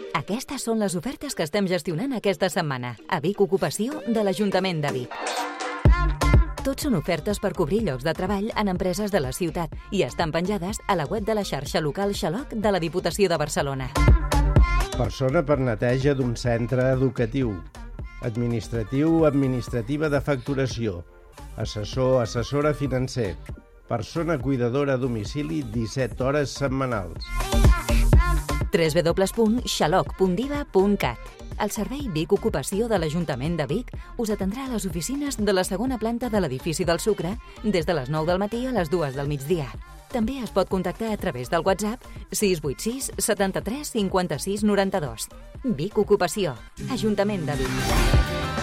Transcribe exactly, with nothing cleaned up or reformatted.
Aquestes són les ofertes que estem gestionant aquesta setmana a Vic Ocupació de l'Ajuntament de Vic. Tots són ofertes per cobrir llocs de treball en empreses de la ciutat i estan penjades a la web de la xarxa local Xaloc de la Diputació de Barcelona. Persona per neteja d'un centre educatiu. Administratiu, administrativa de facturació. Assessor, assessora financer. Persona cuidadora a domicili disset hores setmanals. w w w punt xaloc punt diva punt cat. El servei Vic Ocupació de l'Ajuntament de Vic us atendrà a les oficines de la segona planta de l'edifici del Sucre des de les nou del matí a les dues del migdia. També es pot contactar a través del WhatsApp sis vuit sis setanta-tres cinquanta-sis noranta-dos. Vic Ocupació, Ajuntament de Vic.